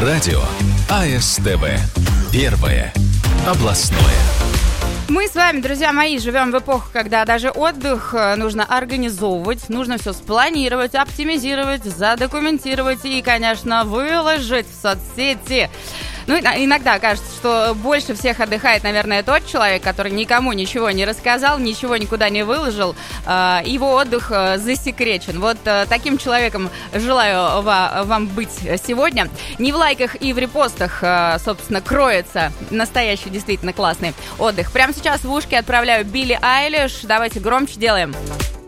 Радио АСТВ. Первое областное. Мы с вами, друзья мои, живем в эпоху, когда даже отдых нужно организовывать, нужно все спланировать, оптимизировать, задокументировать и, конечно, выложить в соцсети. Ну, иногда кажется, что больше всех отдыхает, наверное, тот человек, который никому ничего не рассказал, ничего никуда не выложил, его отдых засекречен. Вот таким человеком желаю вам быть сегодня. Не в лайках и в репостах, собственно, кроется настоящий, действительно классный отдых. Прямо сейчас в ушки отправляю Билли Айлиш. Давайте громче делаем.